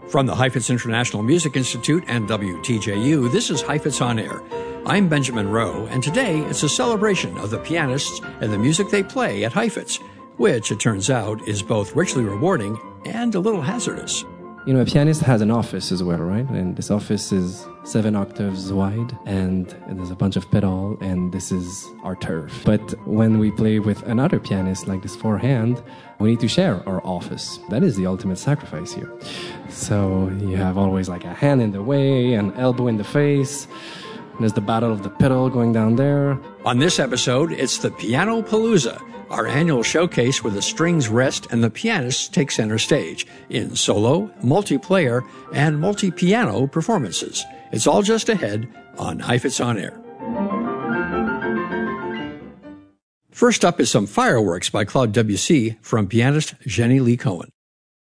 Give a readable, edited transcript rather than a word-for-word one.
From the Heifetz International Music Institute and WTJU, this is Heifetz on Air. I'm Benjamin Rowe, and today it's a celebration of the pianists and the music they play at Heifetz, which, it turns out, is both richly rewarding and a little hazardous. You know, a pianist has an office as well, right? And this office is 7 octaves wide, and there's a bunch of pedal, and this is our turf. But when we play with another pianist, like this forehand, we need to share our office. That is the ultimate sacrifice here. So you have always like a hand in the way, an elbow in the face. There's the battle of the pedal going down there. On this episode, it's the Piano Palooza, our annual showcase where the strings rest and the pianists take center stage in solo, multiplayer, and multi-piano performances. It's all just ahead on Heifetz on Air. First up is some Fireworks by Claude Debussy from pianist Jenny Lee Cohen.